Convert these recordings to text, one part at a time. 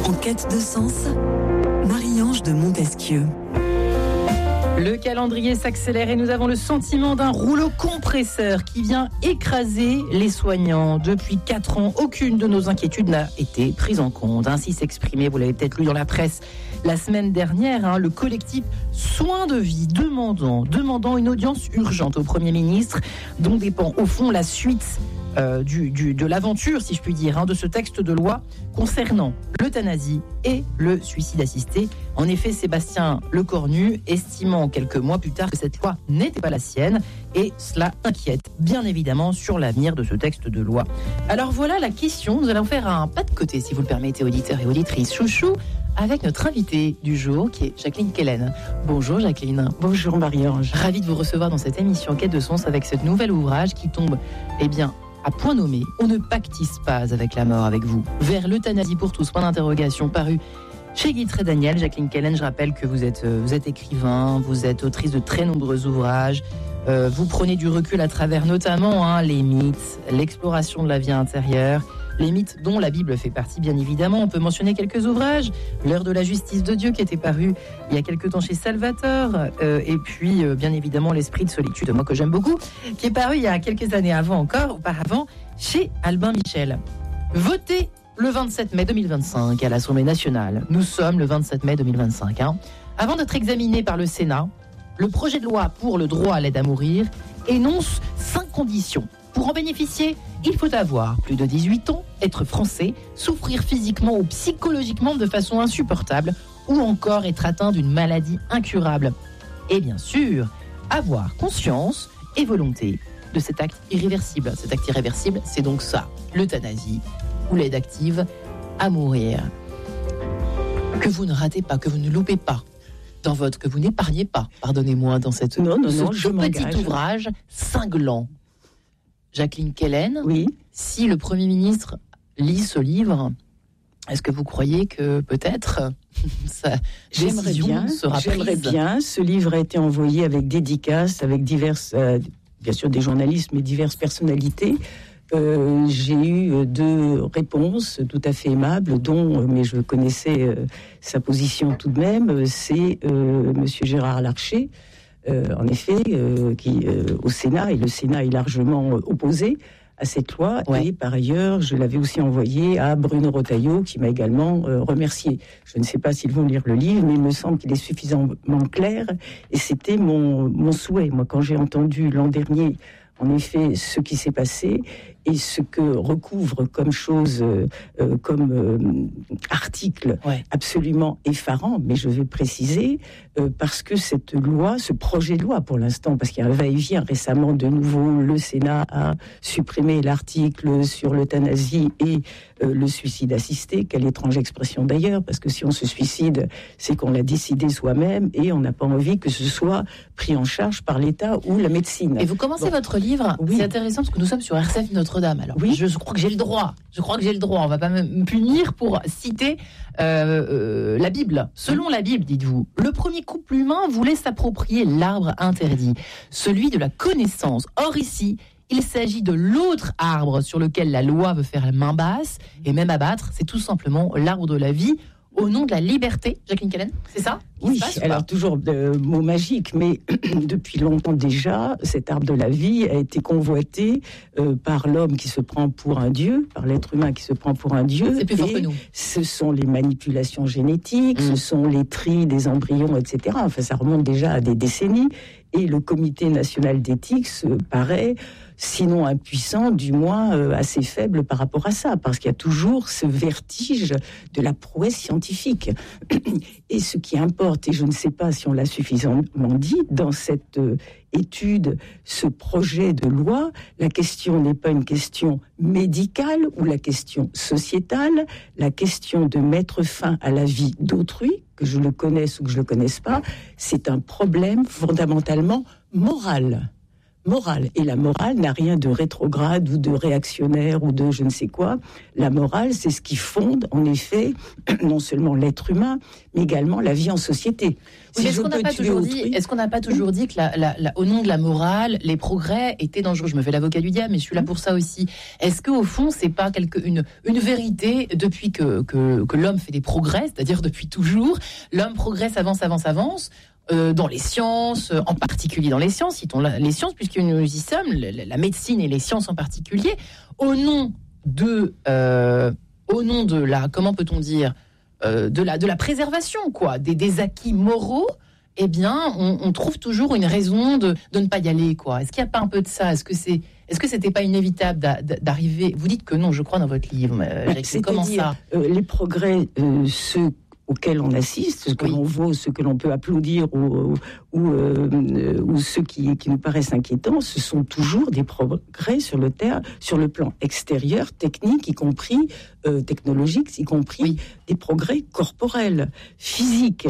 En quête de sens, Marie-Ange de Montesquieu. Le calendrier s'accélère et nous avons le sentiment d'un rouleau compresseur qui vient écraser les soignants. Depuis 4 ans, aucune de nos inquiétudes n'a été prise en compte. Ainsi s'exprimait, vous l'avez peut-être lu dans la presse la semaine dernière, le collectif Soins de Vie demandant une audience urgente au Premier ministre dont dépend au fond la suite de l'aventure, si je puis dire, de ce texte de loi concernant l'euthanasie et le suicide assisté. En effet, Sébastien Lecornu estimant quelques mois plus tard que cette loi n'était pas la sienne, et cela inquiète bien évidemment sur l'avenir de ce texte de loi. Alors voilà la question, nous allons faire un pas de côté, si vous le permettez, auditeurs et auditrices. Chouchou, avec notre invitée du jour, qui est Jacqueline Kellen. Bonjour Jacqueline. Bonjour Marie-Ange. Ravie de vous recevoir dans cette émission Quête de Sens avec ce nouvel ouvrage qui tombe, à point nommé, on ne pactise pas avec la mort avec vous. Vers l'euthanasie pour tous, point d'interrogation, paru chez Guitry Daniel. Jacqueline Kellen, je rappelle que vous êtes écrivain, vous êtes autrice de très nombreux ouvrages. Vous prenez du recul à travers notamment les mythes, l'exploration de la vie intérieure, les mythes dont la Bible fait partie bien évidemment. On peut mentionner quelques ouvrages, L'heure de la justice de Dieu qui était paru il y a quelques temps chez Salvator, et puis bien évidemment L'esprit de solitude, moi que j'aime beaucoup, qui est paru il y a quelques années auparavant chez Albin Michel. Voté le 27 mai 2025 à l'Assemblée nationale. Nous sommes le 27 mai 2025. Avant d'être examiné par le Sénat, le projet de loi pour le droit à l'aide à mourir énonce 5 conditions. Pour en bénéficier, il faut avoir plus de 18 ans, être français, souffrir physiquement ou psychologiquement de façon insupportable, ou encore être atteint d'une maladie incurable. Et bien sûr, avoir conscience et volonté de cet acte irréversible. Cet acte irréversible, c'est donc ça, l'euthanasie ou l'aide active à mourir. Que vous ne ratez pas, que vous ne loupez pas. Que vous n'épargnez pas, pardonnez-moi, dans ce petit ouvrage cinglant. Jacqueline Kellen, oui. Si le Premier ministre lit ce livre, est-ce que vous croyez que peut-être sa décision sera prise ? J'aimerais bien. Ce livre a été envoyé avec dédicace, avec diverses, bien sûr des journalistes, mais diverses personnalités. J'ai eu 2 réponses tout à fait aimables, dont, mais je connaissais sa position tout de même, c'est Monsieur Gérard Larcher, en effet, qui au Sénat, et le Sénat est largement opposé à cette loi. Ouais. Et par ailleurs, je l'avais aussi envoyé à Bruno Retailleau, qui m'a également remercié. Je ne sais pas s'ils vont lire le livre, mais il me semble qu'il est suffisamment clair, et c'était mon souhait. Moi, quand j'ai entendu l'an dernier, en effet, ce qui s'est passé et ce que recouvre comme chose, comme article absolument effarant, mais je vais préciser, parce que cette loi, ce projet de loi pour l'instant, parce qu'il y a un va-et-vient récemment de nouveau, le Sénat a supprimé l'article sur l'euthanasie et le suicide assisté, quelle étrange expression d'ailleurs, parce que si on se suicide, c'est qu'on l'a décidé soi-même et on n'a pas envie que ce soit pris en charge par l'État ou la médecine. Et vous commencez votre livre, c'est intéressant parce que nous sommes sur RCF Notre-Dame. Alors, je crois que j'ai le droit. On va pas me punir pour citer la Bible. Selon la Bible, dites-vous, le premier couple humain voulait s'approprier l'arbre interdit, celui de la connaissance. Or ici, il s'agit de l'autre arbre sur lequel la loi veut faire la main basse et même abattre. C'est tout simplement l'arbre de la vie au nom de la liberté. Jacqueline Kellen, c'est ça ? Oui, alors toujours mot magique, mais depuis longtemps déjà, cet arbre de la vie a été convoité par l'homme qui se prend pour un dieu, par l'être humain qui se prend pour un dieu. C'est plus fort que nous. Ce sont les manipulations génétiques, ce sont les tris des embryons, etc. Enfin, ça remonte déjà à des décennies. Et le Comité national d'éthique se paraît, sinon impuissant, du moins assez faible par rapport à ça, parce qu'il y a toujours ce vertige de la prouesse scientifique. Et ce qui importe, et je ne sais pas si on l'a suffisamment dit, dans cette étude, ce projet de loi, la question n'est pas une question médicale ou la question sociétale, la question de mettre fin à la vie d'autrui, que je le connaisse ou que je le connaisse pas, c'est un problème fondamentalement moral. morale. Et la morale n'a rien de rétrograde ou de réactionnaire ou de je ne sais quoi. La morale, c'est ce qui fonde, en effet, non seulement l'être humain, mais également la vie en société. Oui, est-ce qu'on n'a pas toujours dit que au nom de la morale, les progrès étaient dangereux? Je me fais l'avocat du diable, mais je suis là pour ça aussi. Est-ce qu'au fond, c'est pas une vérité depuis que l'homme fait des progrès, c'est-à-dire depuis toujours, l'homme progresse, avance, dans les sciences, en particulier dans les sciences, citons les sciences, puisque nous y sommes, la médecine et les sciences en particulier, au nom de la, comment peut-on dire, de la préservation, quoi, des acquis moraux, eh bien, on trouve toujours une raison de ne pas y aller, quoi. Est-ce qu'il n'y a pas un peu de ça? Est-ce que c'était pas inévitable d'arriver? Vous dites que non, je crois, dans votre livre. Comment ça? Les progrès, ceux auxquels on assiste, ce que l'on voit, ce que l'on peut applaudir ou ceux qui nous paraissent inquiétants, ce sont toujours des progrès sur le plan extérieur, technique, y compris technologique, y compris des progrès corporels, physiques.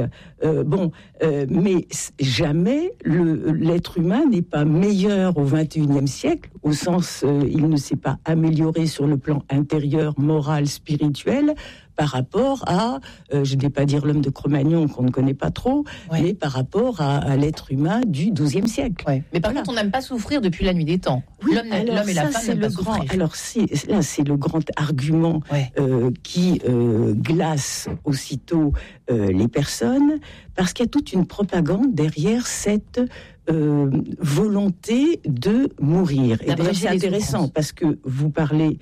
Mais jamais l'être humain n'est pas meilleur au XXIe siècle, au sens il ne s'est pas amélioré sur le plan intérieur, moral, spirituel, par rapport à, je ne vais pas dire l'homme de Cro-Magnon qu'on ne connaît pas trop, mais par rapport à l'être humain du XIIe siècle. Ouais. Mais par contre, on n'aime pas souffrir depuis la nuit des temps. Oui, l'homme et la femme n'aiment pas souffrir. Alors là, c'est le grand argument qui glace aussitôt les personnes, parce qu'il y a toute une propagande derrière cette volonté de mourir. Et d'ailleurs, c'est intéressant parce que vous parlez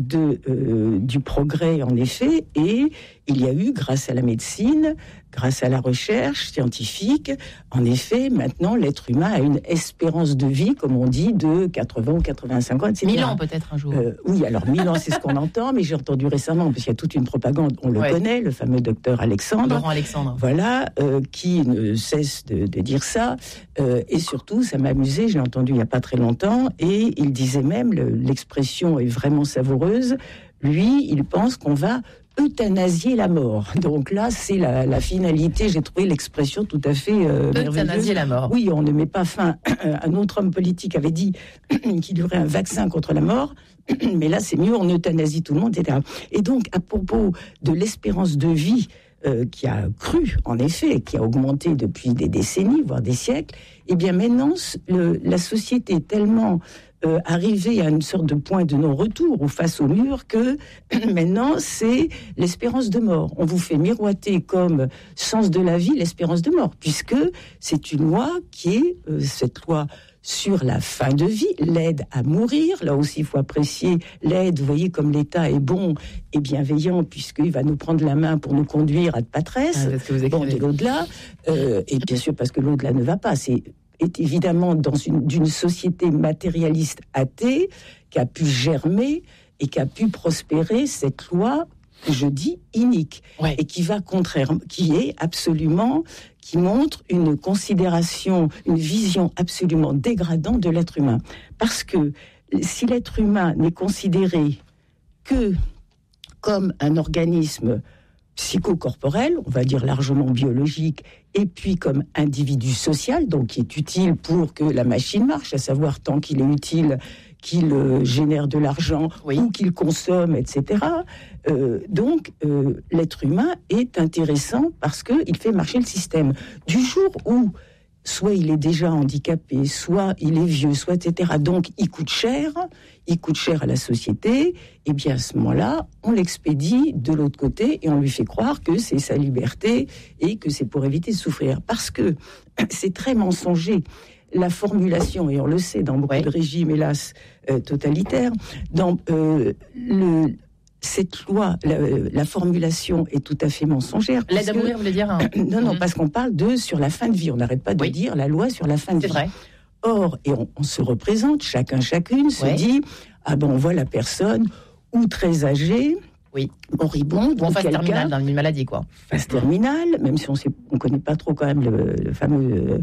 du progrès, en effet, et il y a eu, grâce à la médecine, grâce à la recherche scientifique, en effet, maintenant, l'être humain a une espérance de vie, comme on dit, de 80 ou 85 ans, etc. 1000 ans peut-être un jour. Oui, alors 1000 ans, c'est ce qu'on entend, mais j'ai entendu récemment, parce qu'il y a toute une propagande, on le connaît, le fameux docteur Alexandre. Laurent Alexandre. Voilà, qui ne cesse de dire ça. Et surtout, ça m'a amusé, je l'ai entendu il n'y a pas très longtemps, et il disait même, l'expression est vraiment savoureuse, lui, il pense qu'on va euthanasier la mort. Donc là, c'est la finalité. J'ai trouvé l'expression tout à fait merveilleuse. Euthanasier la mort. Oui, on ne met pas fin. Un autre homme politique avait dit qu'il y aurait un vaccin contre la mort, mais là, c'est mieux, on euthanasie tout le monde, etc. Et donc, à propos de l'espérance de vie qui a cru, en effet, qui a augmenté depuis des décennies, voire des siècles, eh bien maintenant, la société est tellement arrivée à une sorte de point de non-retour ou face au mur que maintenant, c'est l'espérance de mort. On vous fait miroiter comme sens de la vie l'espérance de mort, puisque c'est une loi qui est, cette loi sur la fin de vie, l'aide à mourir. Là aussi, il faut apprécier l'aide. Vous voyez comme l'État est bon et bienveillant, puisqu'il va nous prendre la main pour nous conduire à de Patresse, de l'au-delà. Et bien sûr, parce que l'au-delà ne va pas. Est évidemment d'une société matérialiste athée qui a pu germer et qui a pu prospérer cette loi, que je dis, inique, et qui montre une considération, une vision absolument dégradante de l'être humain. Parce que si l'être humain n'est considéré que comme un organisme psychocorporel, on va dire largement biologique, et puis comme individu social, donc qui est utile pour que la machine marche, à savoir tant qu'il est utile, qu'il génère de l'argent ou qu'il consomme, etc. Donc, l'être humain est intéressant parce qu'il fait marcher le système. Du jour où soit il est déjà handicapé, soit il est vieux, soit etc. Donc, il coûte cher à la société, et bien à ce moment-là, on l'expédie de l'autre côté et on lui fait croire que c'est sa liberté et que c'est pour éviter de souffrir. Parce que c'est très mensonger. La formulation, et on le sait dans beaucoup de régimes, hélas, totalitaires, dans cette loi, la formulation est tout à fait mensongère. L'aide à mourir, vous voulez dire Non, parce qu'on parle sur la fin de vie. On n'arrête pas de dire la loi sur la fin de vie. C'est vrai. Or, et on se représente, chacune se dit, on voit la personne ou très âgée, moribonde, ou en phase terminale dans une maladie, quoi. Phase terminale, même si on connaît pas trop quand même le fameux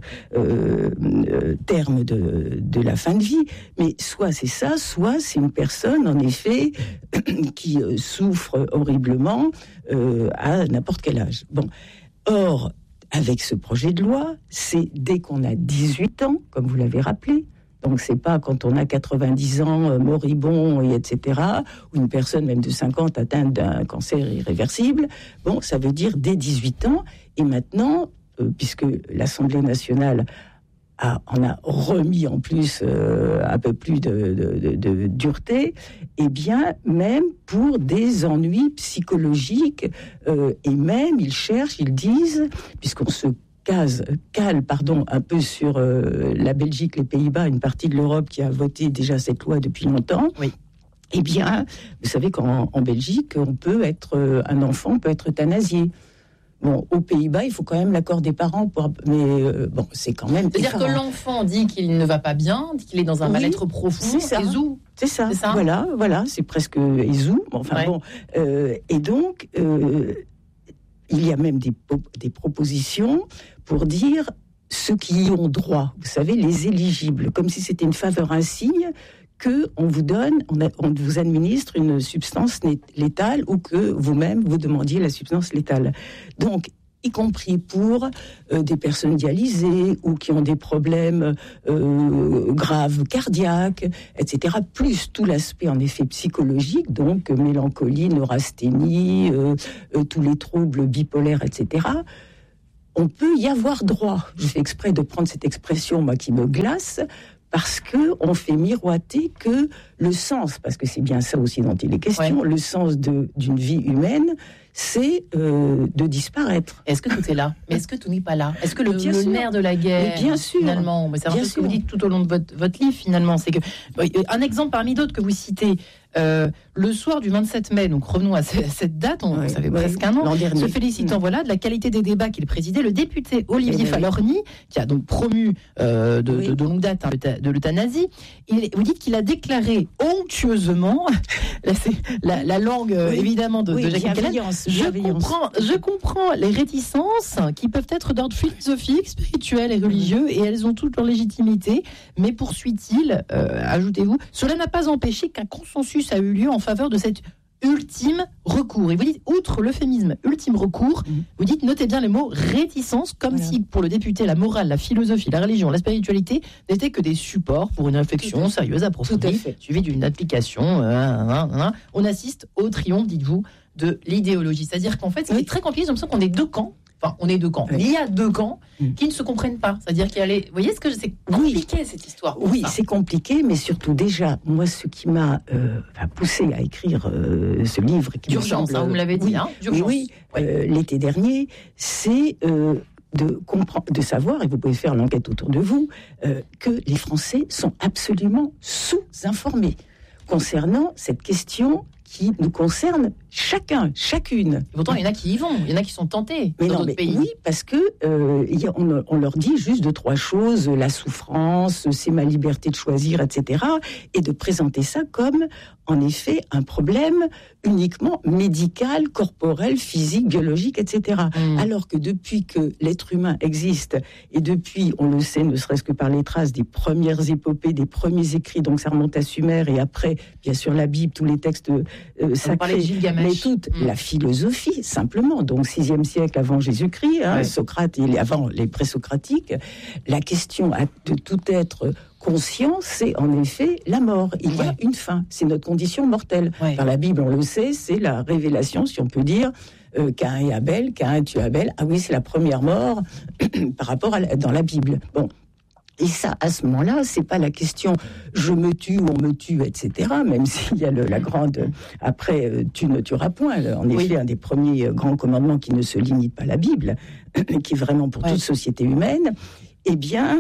terme de la fin de vie, mais soit c'est ça, soit c'est une personne, en effet, qui souffre horriblement à n'importe quel âge. Bon, or, avec ce projet de loi, c'est dès qu'on a 18 ans, comme vous l'avez rappelé, Donc c'est pas quand on a 90 ans, moribond, et etc., ou une personne même de 50 atteinte d'un cancer irréversible. Bon, ça veut dire dès 18 ans. Et maintenant, puisque l'Assemblée nationale en a remis en plus un peu plus de dureté, et bien même pour des ennuis psychologiques, et même ils disent, puisqu'on se cale un peu sur la Belgique, les Pays-Bas, une partie de l'Europe qui a voté déjà cette loi depuis longtemps. Oui. Eh bien, vous savez qu'en Belgique, un enfant peut être euthanasié. Bon, aux Pays-Bas, il faut quand même l'accord des parents, bon, c'est quand même... C'est-à-dire que l'enfant dit qu'il ne va pas bien, dit qu'il est dans un mal-être profond, Ezou. C'est ça. Voilà, c'est presque Ezou. Enfin ouais. Bon, et donc, il y a même des propositions pour dire ceux qui y ont droit, vous savez, les éligibles, comme si c'était une faveur, un signe qu'on vous donne, on vous administre une substance létale ou que vous-même vous demandiez la substance létale. Donc, y compris pour des personnes dialysées ou qui ont des problèmes graves cardiaques, etc. Plus tout l'aspect en effet psychologique, donc mélancolie, neurasthénie, tous les troubles bipolaires, etc. On peut y avoir droit. Je fais exprès de prendre cette expression, moi, qui me glace, parce qu'on fait miroiter que le sens, parce que c'est bien ça aussi dont il est question, ouais. Le sens d'une vie humaine, c'est de disparaître. Est-ce que tout est là ? Mais est-ce que tout n'est pas là ? Est-ce que le nerf de la guerre, bien sûr, finalement, c'est un peu ce que vous dites tout au long de votre livre, finalement, c'est que un exemple parmi d'autres que vous citez, le soir du 27 mai, donc revenons à cette date, ça fait presque un an, se félicitant de la qualité des débats qu'il présidait, le député Olivier Falorni, qui a donc promu de longue date de l'euthanasie, vous dites qu'il a déclaré onctueusement, c'est la langue évidemment de Jacques Calais, je comprends les réticences qui peuvent être d'ordre philosophique, spirituel et religieux, et elles ont toute leur légitimité, mais poursuit-il, ajoutez-vous, cela n'a pas empêché qu'un consensus a eu lieu en faveur de cet ultime recours. Et vous dites, outre l'euphémisme ultime recours, vous dites, notez bien les mots réticence, comme si pour le député, la morale, la philosophie, la religion, la spiritualité n'étaient que des supports pour une réflexion sérieuse, approfondie, suivie d'une application. On assiste au triomphe, dites-vous, de l'idéologie. C'est-à-dire qu'en fait, ce qui est très compliqué, j'ai l'impression qu'on est deux camps. Enfin, on est deux camps. Il y a deux camps qui ne se comprennent pas. C'est-à-dire qu'il y a les... Vous voyez ce que c'est compliqué, cette histoire. Oui, c'est compliqué, mais surtout déjà, moi, ce qui m'a poussé à écrire ce livre... D'urgence, vous me l'avez dit. L'été dernier, c'est de savoir, et vous pouvez faire l'enquête autour de vous, que les Français sont absolument sous-informés concernant cette question qui nous concerne chacune. Et pourtant, il y en a qui y vont, il y en a qui sont tentés dans d'autres pays. Oui, parce que on leur dit juste 2-3 choses, la souffrance, c'est ma liberté de choisir, etc. Et de présenter ça comme, en effet, un problème uniquement médical, corporel, physique, biologique, etc. Alors que depuis que l'être humain existe, et depuis, on le sait, ne serait-ce que par les traces des premières épopées, des premiers écrits, donc ça remonte à Sumer, et après, bien sûr, la Bible, tous les textes sacrés, mais toute la philosophie, simplement, donc 6e siècle avant Jésus-Christ, Socrate et avant les présocratiques, la question de tout être conscient, c'est en effet la mort. Il y a une fin, c'est notre condition mortelle. Dans la Bible, on le sait, c'est la révélation, si on peut dire, Caïn et Abel, Caïn tue Abel. Ah oui, c'est la première mort par rapport dans la Bible. Bon. Et ça, à ce moment-là, c'est pas la question je me tue ou on me tue, etc. Même s'il y a la grande après tu ne tueras point. En effet, un des premiers grands commandements qui ne se limite pas à la Bible, qui est vraiment pour toute société humaine. Eh bien,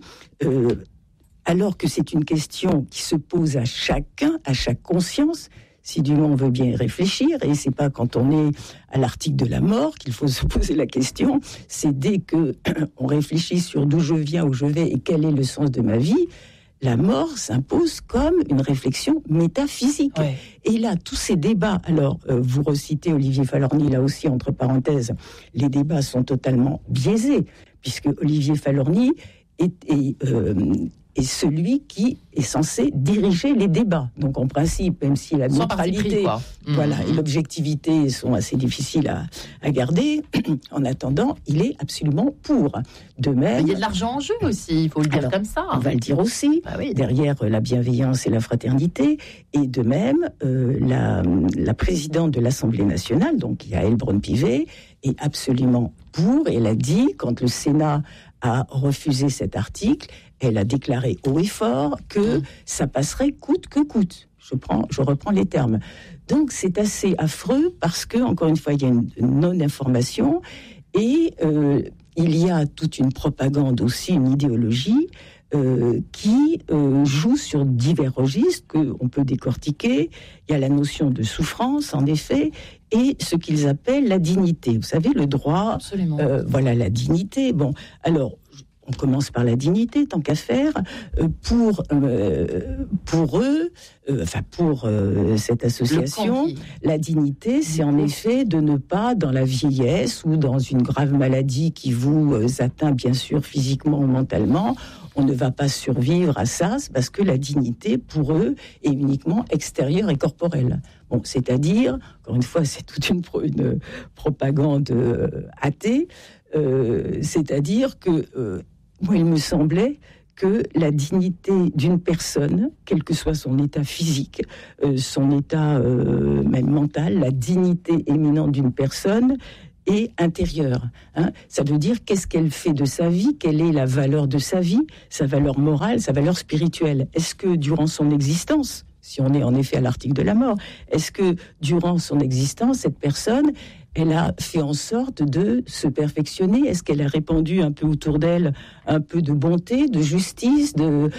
alors que c'est une question qui se pose à chacun, à chaque conscience. Si du moins on veut bien y réfléchir, et c'est pas quand on est à l'article de la mort qu'il faut se poser la question, c'est dès que on réfléchit sur d'où je viens, où je vais et quel est le sens de ma vie, la mort s'impose comme une réflexion métaphysique. Et là, tous ces débats, alors vous recitez Olivier Falorni, là aussi entre parenthèses, les débats sont totalement biaisés, puisque Olivier Falorni est celui qui est censé diriger les débats. Donc en principe, même si la neutralité et l'objectivité sont assez difficiles à garder, en attendant, il est absolument pour. De même, il y a de l'argent en jeu aussi, il faut le dire comme ça. On va le dire aussi, derrière la bienveillance et la fraternité. Et de même, la présidente de l'Assemblée nationale, donc Yaël Braun-Pivet, est absolument pour. Et elle a dit, quand le Sénat a refusé cet article, elle a déclaré haut et fort que ça passerait coûte que coûte. Je reprends les termes. Donc c'est assez affreux parce que, encore une fois, il y a une non-information et il y a toute une propagande aussi, une idéologie qui joue sur divers registres qu'on peut décortiquer. Il y a la notion de souffrance, en effet, et ce qu'ils appellent la dignité. Vous savez, le droit, la dignité. Bon, alors, on commence par la dignité, tant qu'à faire. Pour cette association, la dignité, c'est en effet de ne pas, dans la vieillesse ou dans une grave maladie qui vous atteint, bien sûr, physiquement ou mentalement, on ne va pas survivre à ça, parce que la dignité, pour eux, est uniquement extérieure et corporelle. Bon, c'est-à-dire, encore une fois, c'est toute une propagande athée, c'est-à-dire que moi, il me semblait que la dignité d'une personne, quel que soit son état physique, son état même mental, la dignité éminente d'une personne est intérieure. Ça veut dire qu'est-ce qu'elle fait de sa vie, quelle est la valeur de sa vie, sa valeur morale, sa valeur spirituelle. Est-ce que durant son existence, si on est en effet à l'article de la mort, est-ce que durant son existence, cette personne, elle a fait en sorte de se perfectionner? Est-ce qu'elle a répandu un peu autour d'elle un peu de bonté, de justice,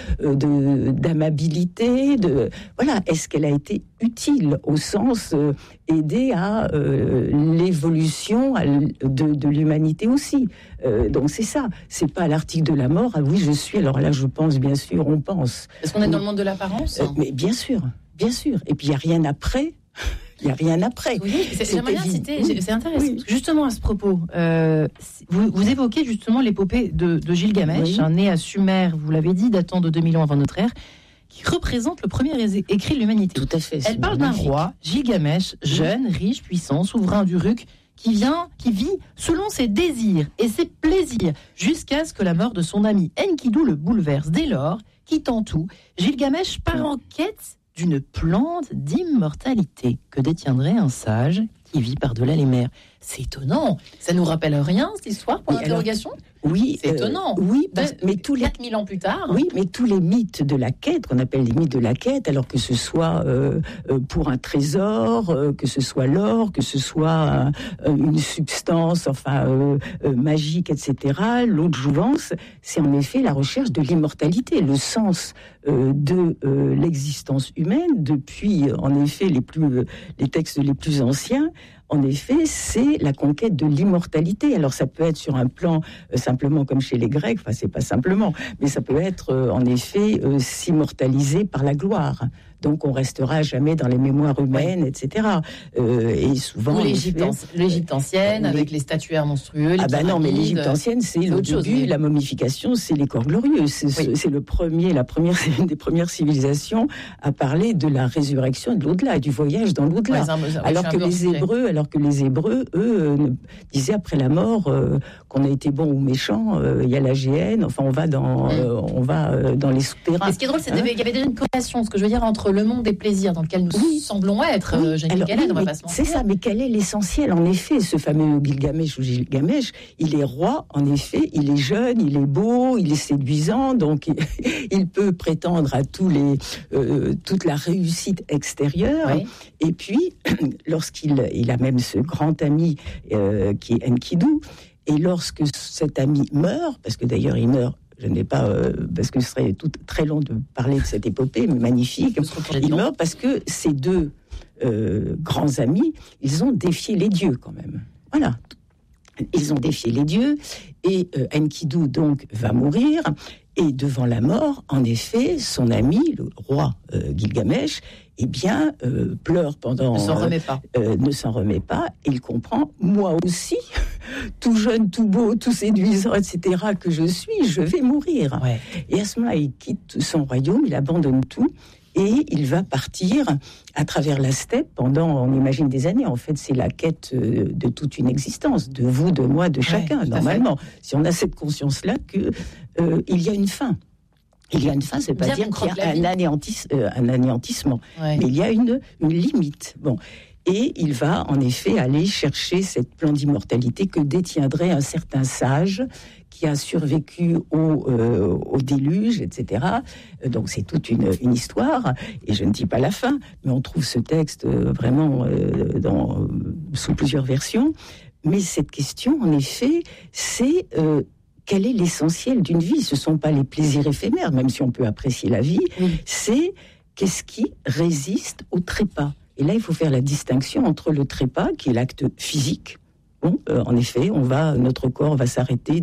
d'amabilité, voilà? Est-ce qu'elle a été utile au sens aider à l'évolution de l'humanité aussi? Donc c'est ça. C'est pas l'article de la mort. Ah oui, je suis. Alors là, je pense, bien sûr, on pense. Est-ce qu'on est dans le monde de l'apparence? Mais bien sûr, bien sûr. Et puis il y a rien après. Il n'y a rien après. Oui, j'aimerais bien citer, c'est intéressant. Oui. Justement, à ce propos, vous évoquez justement l'épopée de Gilgamesh, né à Sumer, vous l'avez dit, datant de 2000 ans avant notre ère, qui représente le premier écrit de l'humanité. Tout à fait. Elle parle d'un roi, Gilgamesh, jeune, riche, puissant, souverain d'Uruk, qui vit selon ses désirs et ses plaisirs, jusqu'à ce que la mort de son ami Enkidu le bouleverse. Dès lors, quittant tout, Gilgamesh part en quête d'une plante d'immortalité que détiendrait un sage qui vit par-delà les mers. C'est étonnant. Ça nous rappelle rien, cette histoire, pour l'interrogation ? Oui, c'est étonnant. Oui, mais tous les 4000 ans plus tard. Oui, mais tous les mythes de la quête, qu'on appelle les mythes de la quête, alors que ce soit pour un trésor, que ce soit l'or, que ce soit une substance, magique, etc. L'autre jouvence, c'est en effet la recherche de l'immortalité, le sens de l'existence humaine depuis, en effet, les textes les plus anciens. En effet, c'est la conquête de l'immortalité. Alors, ça peut être sur un plan simplement comme chez les Grecs, c'est pas simplement, mais ça peut être en effet s'immortaliser par la gloire. Donc, on restera jamais dans les mémoires humaines, etc. Et souvent... L'Égypte ancienne, avec les statuaires monstrueux, les pyramides. Non, mais l'Égypte ancienne, c'est le début, la momification, c'est les corps glorieux. C'est une des premières civilisations à parler de la résurrection de l'au-delà, du voyage dans l'au-delà. Alors que les Hébreux, eux, disaient après la mort qu'on a été bon ou méchant, il y a la géhenne, on va dans les souterrains. Et ce qui est drôle, c'est qu'il y avait déjà une corrélation, ce que je veux dire, entre le monde des plaisirs dans lequel nous semblons être, c'est ça, mais quel est l'essentiel? En effet, ce fameux Gilgamesh, il est roi, en effet, il est jeune, il est beau, il est séduisant, donc il peut prétendre à toute la réussite extérieure. Oui. Et puis, lorsqu'il a même ce grand ami qui est Enkidu, et lorsque cet ami meurt, parce que d'ailleurs il meurt, je n'ai pas, parce que ce serait très long de parler de cette épopée, mais magnifique. Il meurt parce que ces deux grands amis, ils ont défié les dieux quand même. Voilà. Ils ont défié les dieux, et Enkidu donc va mourir, et devant la mort, en effet, son ami, le roi Gilgamesh, pleure pendant... Ne s'en remet pas. Ne s'en remet pas, et il comprend, moi aussi, tout jeune, tout beau, tout séduisant, etc., que je suis, je vais mourir. Ouais. Et à ce moment-là, il quitte son royaume, il abandonne tout, et il va partir à travers la steppe pendant, on imagine, des années. En fait, c'est la quête de toute une existence, de vous, de moi, de chacun, normalement. Si on a cette conscience-là que il y a une fin. Il y a une fin, c'est pas Bien dire qu'il y a un anéantissement, Ouais. mais il y a une limite. Bon. Et il va en effet aller chercher cette plan d'immortalité que détiendrait un certain sage qui a survécu au déluge, etc. Donc c'est toute une histoire, et je ne dis pas la fin, mais on trouve ce texte vraiment sous plusieurs versions. Mais cette question, en effet, c'est quel est l'essentiel d'une vie ? Ce ne sont pas les plaisirs éphémères, même si on peut apprécier la vie, c'est qu'est-ce qui résiste au trépas ? Et là, il faut faire la distinction entre le trépas, qui est l'acte physique. Bon, en effet, notre corps va s'arrêter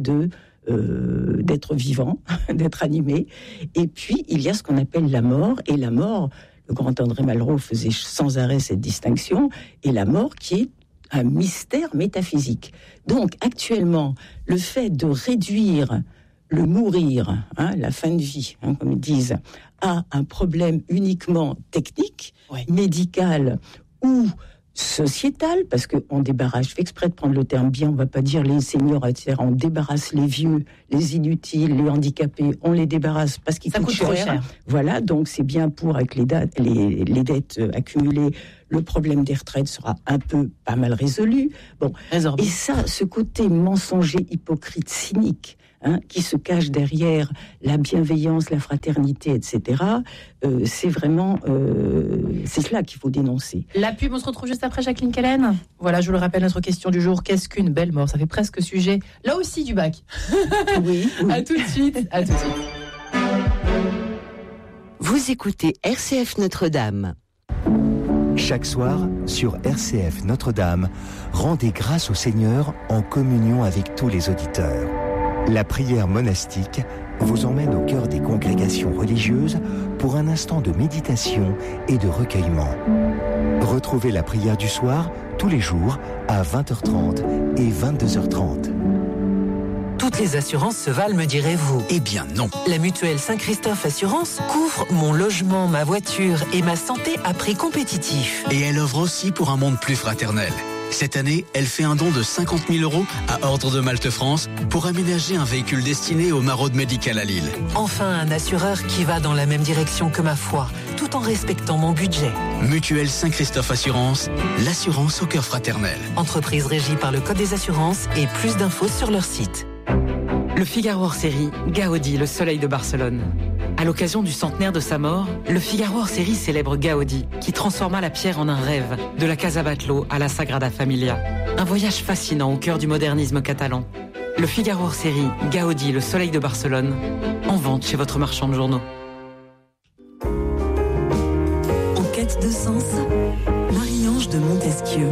d'être vivant, d'être animé. Et puis, il y a ce qu'on appelle la mort. Et la mort, le grand André Malraux faisait sans arrêt cette distinction. Et la mort qui est un mystère métaphysique. Donc, actuellement, le fait de réduire le mourir, la fin de vie, comme ils disent, à un problème uniquement technique, médical ou sociétal, parce qu'on débarrasse, je fais exprès de prendre le terme bien, on ne va pas dire les seniors, etc., on débarrasse les vieux, les inutiles, les handicapés, on les débarrasse parce qu'ils coûtent trop cher. Voilà, donc c'est bien pour, avec les dettes accumulées, le problème des retraites sera pas mal résolu. Bon, résorbé. Et ça, ce côté mensonger, hypocrite, cynique, qui se cache derrière la bienveillance, la fraternité, etc. C'est vraiment c'est cela qu'il faut dénoncer. La pub, on se retrouve juste après Jacqueline Kellen. Voilà, je vous le rappelle, notre question du jour, qu'est-ce qu'une belle mort ? Ça fait presque sujet, là aussi, du bac. Oui. À tout de suite. Vous écoutez RCF Notre-Dame. Chaque soir, sur RCF Notre-Dame, rendez grâce au Seigneur en communion avec tous les auditeurs. La prière monastique vous emmène au cœur des congrégations religieuses pour un instant de méditation et de recueillement. Retrouvez la prière du soir tous les jours à 20h30 et 22h30. Toutes les assurances se valent, me direz-vous. Eh bien non. La mutuelle Saint-Christophe Assurance couvre mon logement, ma voiture et ma santé à prix compétitif. Et elle œuvre aussi pour un monde plus fraternel. Cette année, elle fait un don de 50 000 € à Ordre de Malte France pour aménager un véhicule destiné aux maraudes médicales à Lille. Enfin, un assureur qui va dans la même direction que ma foi, tout en respectant mon budget. Mutuelle Saint-Christophe Assurance, l'assurance au cœur fraternel. Entreprise régie par le Code des assurances et plus d'infos sur leur site. Le Figaro hors série, Gaudi, le soleil de Barcelone. À l'occasion du centenaire de sa mort, le Figaro hors série célèbre Gaudi, qui transforma la pierre en un rêve, de la Casa Batlló à la Sagrada Familia. Un voyage fascinant au cœur du modernisme catalan. Le Figaro hors série, Gaudi, le soleil de Barcelone, en vente chez votre marchand de journaux. En quête de sens, Marie-Ange de Montesquieu.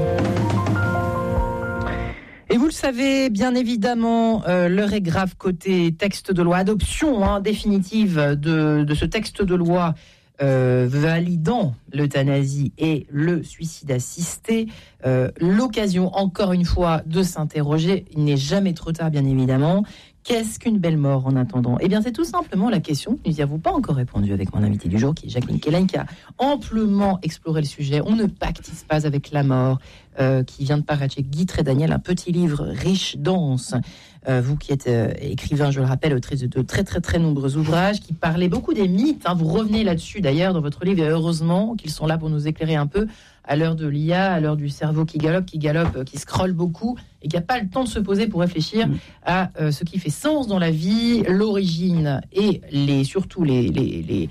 Et vous le savez, bien évidemment, l'heure est grave côté texte de loi, adoption définitive de ce texte de loi validant l'euthanasie et le suicide assisté. L'occasion, encore une fois, de s'interroger. Il n'est jamais trop tard, bien évidemment. Qu'est-ce qu'une belle mort en attendant ? Eh bien, c'est tout simplement la question que nous n'y avons pas encore répondu avec mon invité du jour, qui est Jacqueline Kellen, qui a amplement exploré le sujet. On ne pactise pas avec la mort, qui vient de paraître chez Guy Trédaniel, un petit livre riche, dense. Vous qui êtes écrivain, je le rappelle, autrice de très très très nombreux ouvrages, qui parlaient beaucoup des mythes. Vous revenez là-dessus d'ailleurs dans votre livre, et heureusement qu'ils sont là pour nous éclairer un peu à l'heure de l'IA, à l'heure du cerveau qui galope, qui scrolle beaucoup et qui n'a pas le temps de se poser pour réfléchir à ce qui fait sens dans la vie, l'origine et surtout le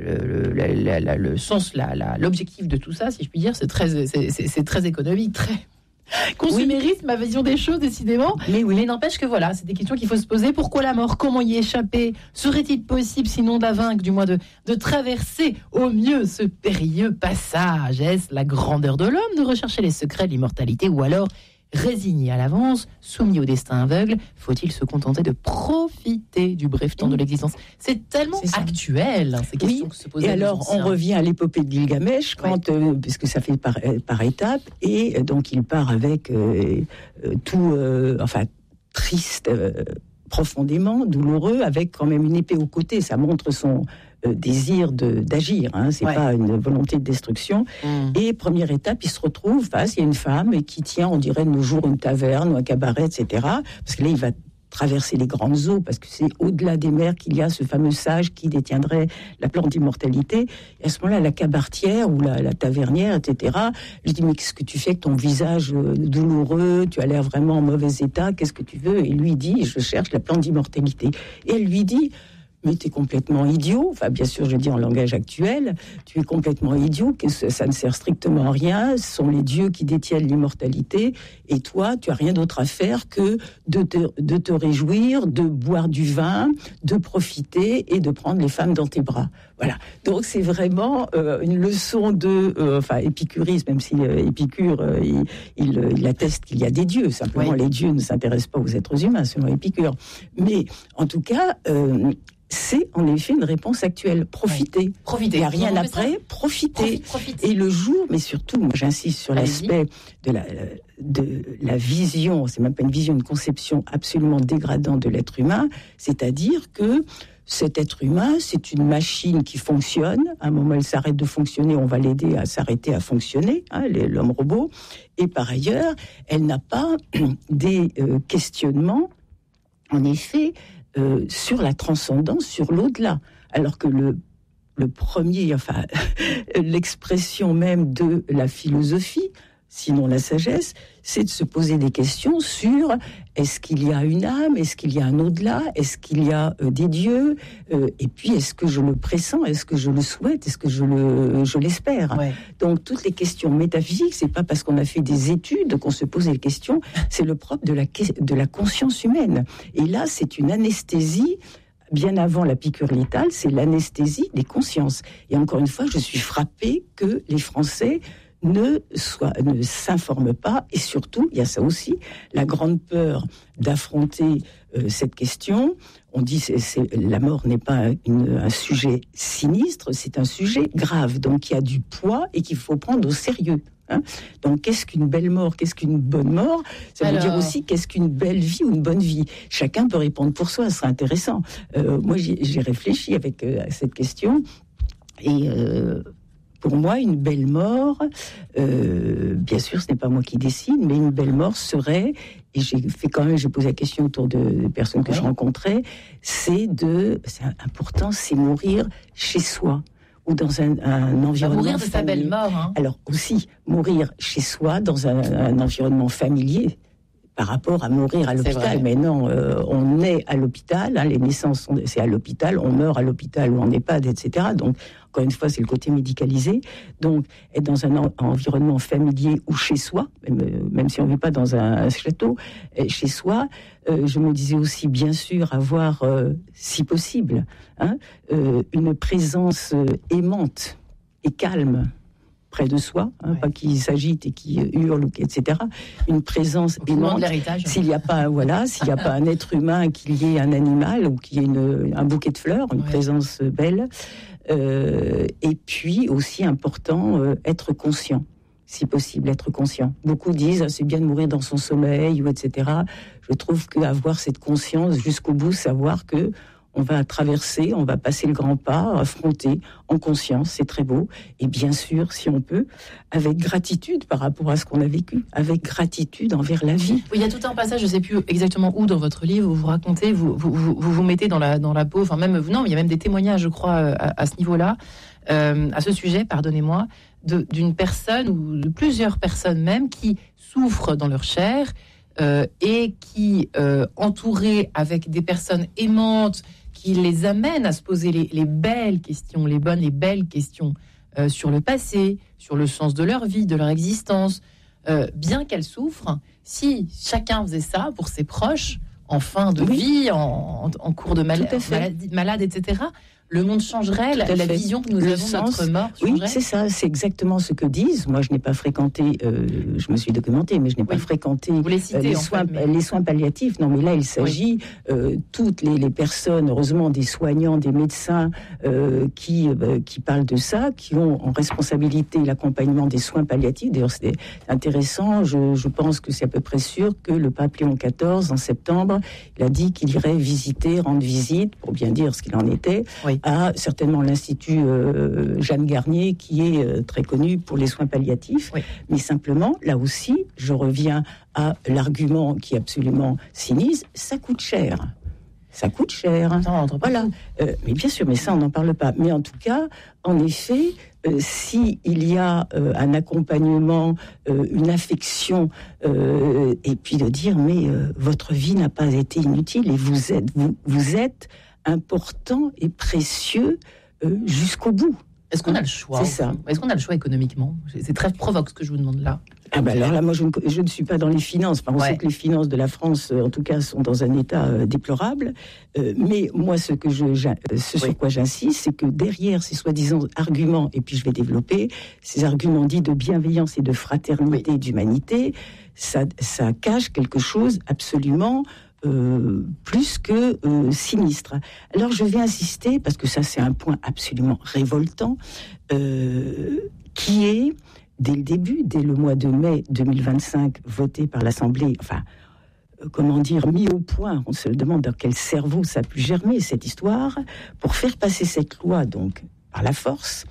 sens, l'objectif de tout ça, si je puis dire. C'est très économique, très consumériste, ma vision des choses, décidément. Mais n'empêche que voilà, c'est des questions qu'il faut se poser. Pourquoi la mort ? Comment y échapper ? Serait-il possible, sinon de la vaincre, du moins de traverser au mieux ce périlleux passage ? Est-ce la grandeur de l'homme de rechercher les secrets de l'immortalité, ou alors résigné à l'avance, soumis au destin aveugle, faut-il se contenter de profiter du bref temps de l'existence? C'est tellement actuel, ces questions que se posent. Et alors, on revient à l'épopée de Gilgamesh, puisque ça fait par étapes, et donc il part avec triste, profondément douloureux, avec quand même une épée au côté. Ça montre son désir d'agir, c'est pas une volonté de destruction. Et première étape, il se retrouve face, il y a une femme qui tient, on dirait de nos jours, une taverne ou un cabaret, etc. Parce que là, il va traverser les grandes eaux, parce que c'est au-delà des mers qu'il y a ce fameux sage qui détiendrait la plante d'immortalité. Et à ce moment-là, la cabaretière ou la tavernière, etc., je dis, mais qu'est-ce que tu fais avec ton visage douloureux, tu as l'air vraiment en mauvais état, qu'est-ce que tu veux? Et lui dit, je cherche la plante d'immortalité. Et elle lui dit, mais tu es complètement idiot, enfin bien sûr je dis en langage actuel, tu es complètement idiot, que ça ne sert strictement à rien, ce sont les dieux qui détiennent l'immortalité, et toi tu as rien d'autre à faire que de te réjouir, de boire du vin, de profiter et de prendre les femmes dans tes bras. Voilà, donc c'est vraiment une leçon de épicurisme, même si Épicure il atteste qu'il y a des dieux, simplement les dieux ne s'intéressent pas aux êtres humains selon Épicure, mais en tout cas c'est en effet une réponse actuelle. Profiter. Il n'y a rien après. Profiter. Et le jour, mais surtout, moi j'insiste sur l'aspect de la vision, c'est même pas une vision, une conception absolument dégradante de l'être humain, c'est-à-dire que cet être humain, c'est une machine qui fonctionne. À un moment, elle s'arrête de fonctionner, on va l'aider à s'arrêter à fonctionner, l'homme-robot. Et par ailleurs, elle n'a pas des questionnements, en effet, sur la transcendance, sur l'au-delà. Alors que le premier, l'expression même de la philosophie, sinon la sagesse, c'est de se poser des questions sur est-ce qu'il y a une âme, est-ce qu'il y a un au-delà, est-ce qu'il y a des dieux, et puis est-ce que je le pressens, est-ce que je le souhaite, est-ce que je l'espère. Donc toutes les questions métaphysiques, c'est pas parce qu'on a fait des études qu'on se pose les questions, c'est le propre de la conscience humaine. Et là, c'est une anesthésie. Bien avant la piqûre létale, c'est l'anesthésie des consciences. Et encore une fois, je suis frappée que les Français ne s'informent pas, et surtout, il y a ça aussi, la grande peur d'affronter cette question. On dit la mort n'est pas un sujet sinistre, c'est un sujet grave, donc il y a du poids et qu'il faut prendre au sérieux. Donc qu'est-ce qu'une belle mort, qu'est-ce qu'une bonne mort? Ça veut dire aussi qu'est-ce qu'une belle vie ou une bonne vie. Chacun peut répondre pour soi, ce serait intéressant. Moi j'ai réfléchi avec à cette question, et pour moi, une belle mort, bien sûr, ce n'est pas moi qui décide, mais une belle mort serait, et j'ai posé la question autour de personnes que je rencontrais, c'est important, c'est mourir chez soi ou dans un environnement mourir de sa belle mort. Alors aussi, mourir chez soi dans un environnement familier, par rapport à mourir à l'hôpital. Mais non, on est à l'hôpital, les naissances, c'est à l'hôpital, on meurt à l'hôpital ou en EHPAD, etc. Donc, encore une fois, c'est le côté médicalisé. Donc, être dans un environnement familier ou chez soi, même si on ne vit pas dans un château, chez soi, je me disais aussi, bien sûr, avoir, si possible, une présence aimante et calme près de soi, pas qui s'agite et qui hurle, etc. Une présence aimante. S'il n'y a pas, s'il n'y a pas un être humain, qu'il y ait un animal ou qu'il y ait un bouquet de fleurs, une présence belle. Et puis aussi important, être conscient, si possible, être conscient. Beaucoup disent c'est bien de mourir dans son sommeil ou etc. Je trouve qu'avoir cette conscience jusqu'au bout, savoir que on va traverser, on va passer le grand pas, affronter en conscience, c'est très beau. Et bien sûr, si on peut, avec gratitude par rapport à ce qu'on a vécu, avec gratitude envers la vie. Oui, il y a tout un passage, je ne sais plus exactement où dans votre livre, où vous racontez, vous mettez dans la peau, enfin même, non, il y a même des témoignages, je crois, à ce niveau-là, à ce sujet, pardonnez-moi, d'une personne ou de plusieurs personnes même qui souffrent dans leur chair et qui, entourées avec des personnes aimantes, qui les amènent à se poser les belles questions, les bonnes et belles questions sur le passé, sur le sens de leur vie, de leur existence. Bien qu'elles souffrent, si chacun faisait ça pour ses proches, en fin de vie, en cours de maladie, etc., le monde changerait, la vision que nous avons de notre mort changerait. Oui, c'est ça, c'est exactement ce que disent. Moi, je n'ai pas fréquenté, je me suis documentée, mais je n'ai pas fréquenté les soins palliatifs. Non, mais là, il s'agit toutes les personnes, heureusement des soignants, des médecins qui parlent de ça, qui ont en responsabilité l'accompagnement des soins palliatifs. D'ailleurs, c'est intéressant. Je pense que c'est à peu près sûr que le pape Léon XIV, en septembre, il a dit qu'il irait rendre visite, pour bien dire ce qu'il en était, à certainement l'Institut Jeanne Garnier, qui est très connu pour les soins palliatifs. Oui. Mais simplement, là aussi, je reviens à l'argument qui est absolument sinistre, ça coûte cher. Ça coûte cher. Voilà. Mais bien sûr, mais ça, on n'en parle pas. Mais en tout cas, en effet, si il y a un accompagnement, une affection, et puis de dire, mais votre vie n'a pas été inutile et vous êtes important et précieux jusqu'au bout. Est-ce qu'on a le choix? C'est ça. Est-ce qu'on a le choix économiquement? C'est très provoque ce que je vous demande là. Alors là, moi, je ne suis pas dans les finances. Enfin, on sait que les finances de la France, en tout cas, sont dans un état déplorable. Mais moi, ce sur quoi j'insiste, c'est que derrière ces soi-disant arguments, et puis je vais développer, ces arguments dits de bienveillance et de fraternité et d'humanité, ça cache quelque chose absolument plus que sinistre. Alors je vais insister, parce que ça c'est un point absolument révoltant, qui est, dès le début, dès le mois de mai 2025, voté par l'Assemblée, mis au point, on se demande dans quel cerveau ça a pu germer cette histoire, pour faire passer cette loi, donc, par la force,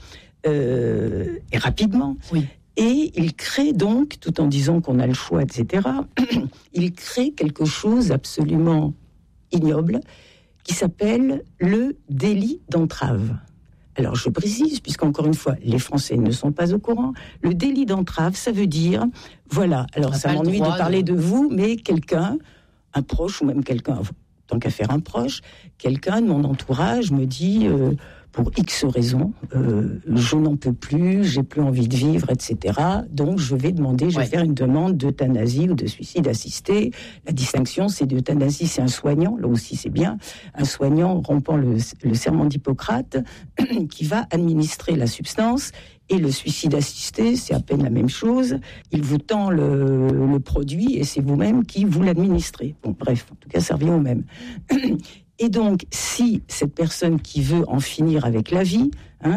et rapidement. Oui. Et il crée donc, tout en disant qu'on a le choix, etc., il crée quelque chose absolument ignoble qui s'appelle le délit d'entrave. Alors je précise, puisqu'encore une fois, les Français ne sont pas au courant, le délit d'entrave, ça veut dire, voilà, alors ça m'ennuie de parler de vous, mais quelqu'un, un proche ou même quelqu'un, tant qu'à faire un proche, quelqu'un de mon entourage me dit... pour X raisons, je n'en peux plus, j'ai plus envie de vivre, etc. Donc, je vais faire une demande d'euthanasie ou de suicide assisté. La distinction, c'est d'euthanasie, c'est un soignant, là aussi c'est bien, un soignant rompant le serment d'Hippocrate, qui va administrer la substance, et le suicide assisté, c'est à peine la même chose. Il vous tend le produit, et c'est vous-même qui vous l'administrez. Bon, bref, en tout cas, ça revient au même. Et donc, si cette personne qui veut en finir avec la vie,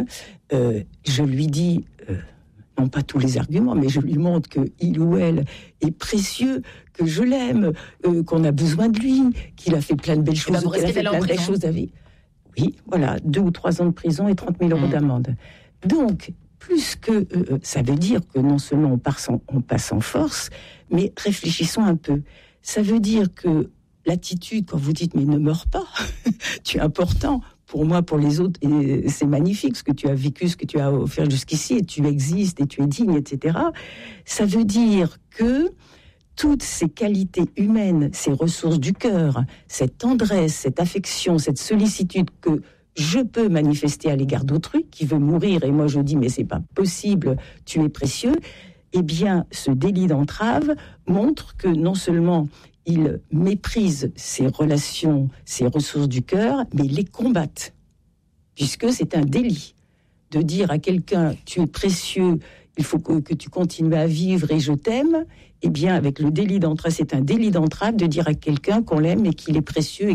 je lui dis, non pas tous les arguments, mais je lui montre qu'il ou elle est précieux, que je l'aime, qu'on a besoin de lui, qu'il a fait plein de belles choses, qu'il a fait plein de belles choses à vie. Oui, voilà, 2 ou 3 ans de prison et 30 000 euros d'amende. Donc, plus que ça veut dire que non seulement on passe en force, mais réfléchissons un peu. Ça veut dire que l'attitude, quand vous dites « mais ne meurs pas, tu es important », pour moi, pour les autres, et c'est magnifique ce que tu as vécu, ce que tu as offert jusqu'ici, et tu existes, et tu es digne, etc. Ça veut dire que toutes ces qualités humaines, ces ressources du cœur, cette tendresse, cette affection, cette sollicitude que je peux manifester à l'égard d'autrui, qui veut mourir, et moi je dis « mais c'est pas possible, tu es précieux », eh bien, ce délit d'entrave montre que non seulement il méprise ses relations, ses ressources du cœur, mais il les combatte. Puisque c'est un délit de dire à quelqu'un « tu es précieux, il faut que tu continues à vivre et je t'aime », eh bien, avec le délit d'entrave, c'est un délit d'entrave de dire à quelqu'un qu'on l'aime et qu'il est précieux et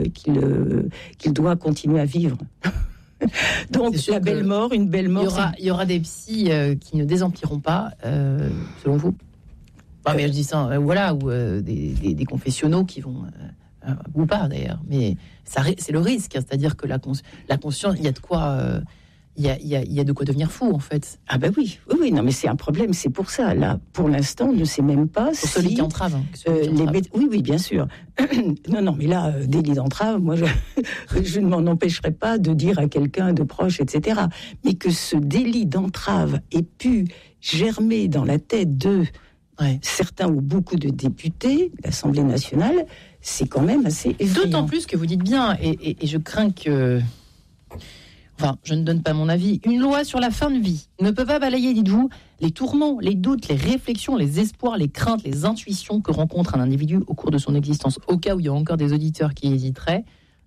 qu'il doit continuer à vivre. Donc, une belle mort. Il y aura des psys qui ne désempiront pas, selon vous? Mais je dis ça, voilà, ou des confessionnaux qui vont, ou pas d'ailleurs, mais c'est le risque, c'est-à-dire que la conscience, il y a de quoi, il y a de quoi devenir fou en fait. Ah ben oui, non mais c'est un problème, c'est pour ça. Là, pour l'instant, on ne sait même pas pour celui qui entrave. Oui, bien sûr. non, mais là, délit d'entrave, moi, je ne m'en empêcherai pas de dire à quelqu'un de proche, etc. Mais que ce délit d'entrave ait pu germer dans la tête de certains ou beaucoup de députés de l'Assemblée nationale, c'est quand même assez effrayant. D'autant plus que vous dites bien, et je crains que... Enfin, je ne donne pas mon avis. Une loi sur la fin de vie ne peut pas balayer, dites-vous, les tourments, les doutes, les réflexions, les espoirs, les craintes, les intuitions que rencontre un individu au cours de son existence. Au cas où il y a encore des auditeurs qui hésiteraient,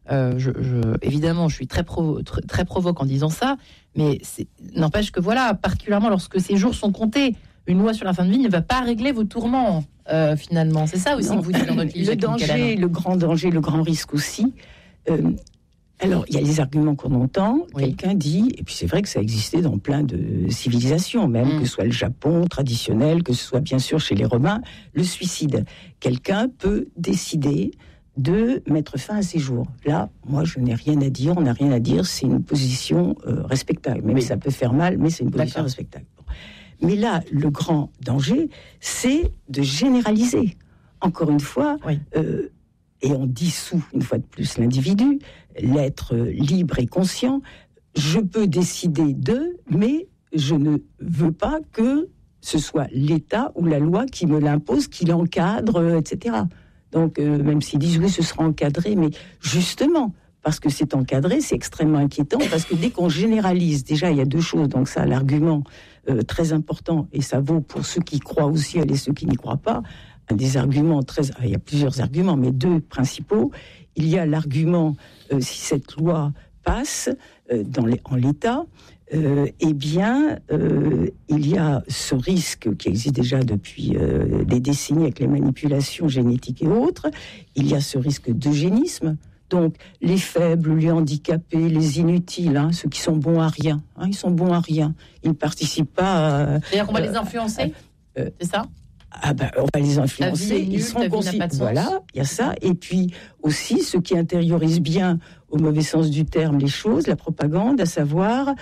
évidemment, je suis très provoque en disant ça, mais n'empêche que voilà, particulièrement lorsque ces jours sont comptés, une loi sur la fin de vie ne va pas régler vos tourments, finalement. C'est ça aussi que vous dites dans notre livre. Le danger, le grand danger, le grand risque aussi. Alors, il y a les arguments qu'on entend. Oui. Quelqu'un dit, et puis c'est vrai que ça existait dans plein de civilisations, même que ce soit le Japon traditionnel, que ce soit bien sûr chez les Romains, le suicide. Quelqu'un peut décider de mettre fin à ses jours. Là, moi, je n'ai rien à dire, on n'a rien à dire, c'est une position respectable. Même si ça peut faire mal, mais c'est une position respectable. Bon. Mais là, le grand danger, c'est de généraliser. Encore une fois, et on dissout une fois de plus l'individu, l'être libre et conscient. Je peux décider mais je ne veux pas que ce soit l'État ou la loi qui me l'impose, qui l'encadre, etc. Donc, même s'ils disent oui, ce sera encadré, mais justement, parce que c'est encadré, c'est extrêmement inquiétant, parce que dès qu'on généralise, déjà, il y a deux choses, donc ça, l'argument très important, et ça vaut pour ceux qui croient au ciel et ceux qui n'y croient pas, des arguments il y a plusieurs arguments, mais deux principaux. Il y a l'argument, si cette loi passe en l'état, eh bien, il y a ce risque qui existe déjà depuis des décennies avec les manipulations génétiques et autres. Il y a ce risque d'eugénisme. Donc, les faibles, les handicapés, les inutiles, ceux qui sont bons à rien, ils sont bons à rien. Ils ne participent pas à... C'est-à-dire qu'on va les influencer, c'est ça ? On va les influencer, ils seront considérés. Voilà, il y a ça. Et puis aussi, ceux qui intériorisent bien, au mauvais sens du terme, les choses, la propagande, à savoir,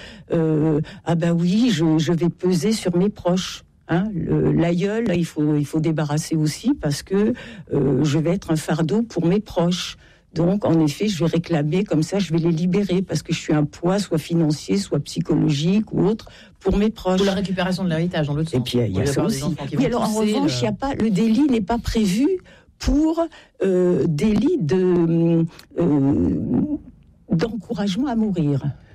oui, je vais peser sur mes proches. L'aïeul, là, il faut débarrasser aussi parce que je vais être un fardeau pour mes proches. Donc, en effet, je vais réclamer, comme ça, je vais les libérer, parce que je suis un poids, soit financier, soit psychologique ou autre, pour mes proches. Ou la récupération de l'héritage, dans l'autre sens. Et puis, il y a ça aussi. Mais alors, en revanche, le délit n'est pas prévu pour délit d'encouragement à mourir.